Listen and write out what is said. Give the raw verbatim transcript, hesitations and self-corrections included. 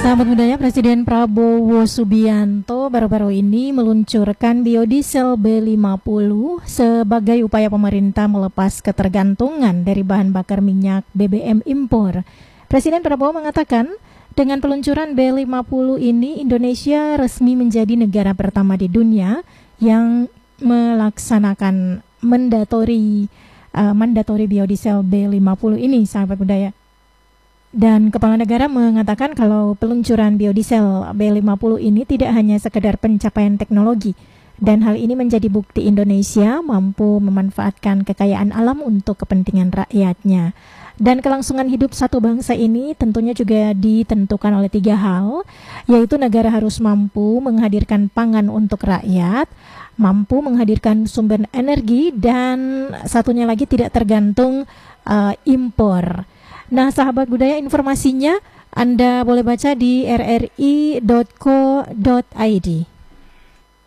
Sahabat budaya, Presiden Prabowo Subianto baru-baru ini meluncurkan biodiesel B lima puluh sebagai upaya pemerintah melepas ketergantungan dari bahan bakar minyak B B M impor. Presiden Prabowo mengatakan, dengan peluncuran B lima puluh ini Indonesia resmi menjadi negara pertama di dunia yang melaksanakan mandatori uh, mandatori biodiesel B lima puluh ini, sahabat budaya. Dan Kepala Negara mengatakan kalau peluncuran biodiesel B lima puluh ini tidak hanya sekedar pencapaian teknologi, dan hal ini menjadi bukti Indonesia mampu memanfaatkan kekayaan alam untuk kepentingan rakyatnya. Dan kelangsungan hidup satu bangsa ini tentunya juga ditentukan oleh tiga hal, yaitu negara harus mampu menghadirkan pangan untuk rakyat, mampu menghadirkan sumber energi, dan satunya lagi tidak tergantung uh, impor. Nah, sahabat budaya, informasinya Anda boleh baca di r r i dot co dot i d.